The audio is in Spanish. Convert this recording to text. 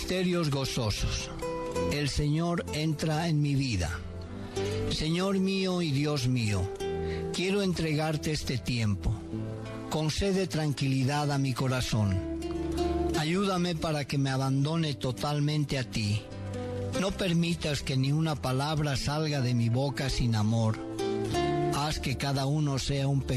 Misterios gozosos. El Señor entra en mi vida. Señor mío y Dios mío, quiero entregarte este tiempo. Concede tranquilidad a mi corazón. Ayúdame para que me abandone totalmente a ti. No permitas que ni una palabra salga de mi boca sin amor. Haz que cada uno sea un pecador